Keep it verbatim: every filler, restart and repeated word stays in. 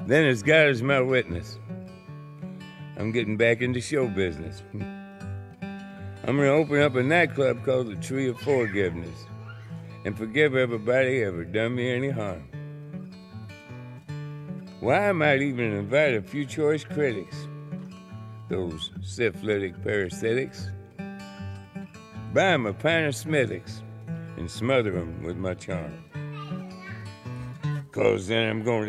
Then as God is my witness, I'm getting back into show business. I'm gonna open up a nightclub called the Tree of Forgiveness and forgive everybody ever done me any harm. Why, I might even invite a few choice critics, those syphilitic parasitics, buy 'em a pint of Smithwick's and smother 'em with my charm. 'Cause then I'm gonna